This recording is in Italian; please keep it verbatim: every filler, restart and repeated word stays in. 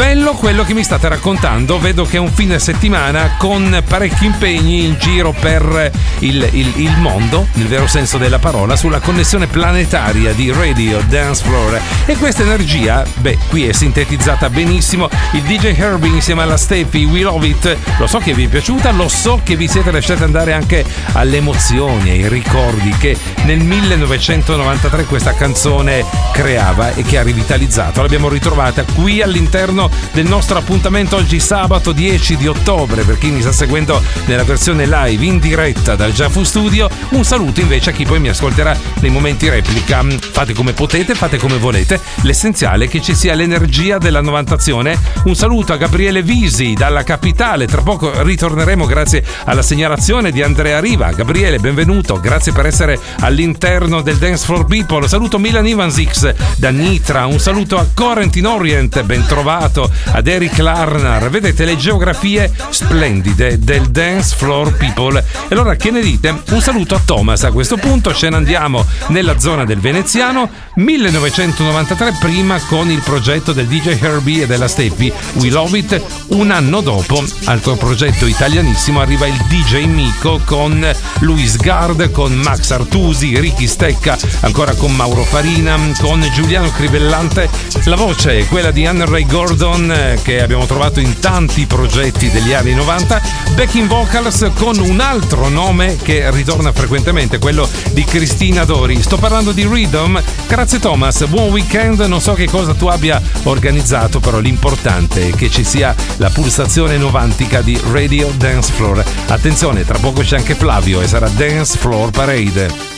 Bello quello che mi state raccontando, vedo che è un fine settimana con parecchi impegni in giro per il, il, il mondo, nel vero senso della parola, sulla connessione planetaria di Radio Dance Floor. E questa energia, beh, qui è sintetizzata benissimo. Il D J Herbie insieme alla Steffi, We Love It, lo so che vi è piaciuta, lo so che vi siete lasciati andare anche alle emozioni, ai ricordi che nel millenovecentonovantatré questa canzone creava e che ha rivitalizzato. L'abbiamo ritrovata qui all'interno del nostro appuntamento oggi sabato dieci di ottobre. Per chi mi sta seguendo nella versione live in diretta dal Giafu Studio, un saluto invece a chi poi mi ascolterà nei momenti replica. Fate come potete, fate come volete, l'essenziale è che ci sia l'energia della novantazione. Un saluto a Gabriele Visi dalla capitale, tra poco ritorneremo grazie alla segnalazione di Andrea Riva. Gabriele, benvenuto, grazie per essere all'interno del Dance Floor People. Saluto Milan Ivans X da Nitra, un saluto a Corentin Orient, ben trovato, ad Eric Larnar. Vedete le geografie splendide del Dance Floor People. E allora che ne dite? Un saluto a Thomas a questo punto, ce ne andiamo nella zona del veneziano, millenovecentonovantatré, prima con il progetto del D J Herbie e della Steffi, We Love It. Un anno dopo, altro progetto italianissimo, arriva il D J Mico con Luis Gard, con Max Artusi, Ricky Stecca, ancora con Mauro Farina, con Giuliano Crivellante. La voce è quella di Anne Ray Gordon, che abbiamo trovato in tanti progetti degli anni novanta. Backing vocals con un altro nome che ritorna frequentemente, quello di Cristina Dori. Sto parlando di Rhythm. Grazie Thomas, buon weekend. Non so che cosa tu abbia organizzato, però l'importante è che ci sia la pulsazione novantica di Radio Dance Floor. Attenzione, tra poco c'è anche Flavio e sarà Dance Floor Parade.